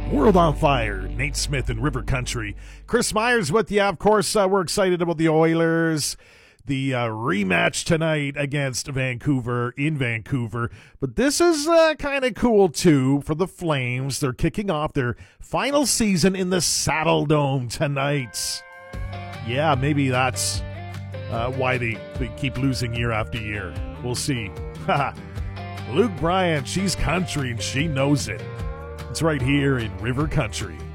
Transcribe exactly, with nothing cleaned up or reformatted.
World on Fire, Nate Smith in River Country. Chris Myers with you. Of course, uh, we're excited about the Oilers. The uh, rematch tonight against Vancouver in Vancouver. But this is uh, kind of cool, too, for the Flames. They're kicking off their final season in the Saddle Dome tonight. Yeah, maybe that's uh, why they, they keep losing year after year. We'll see. Luke Bryant, she's country and she knows it. It's right here in River Country.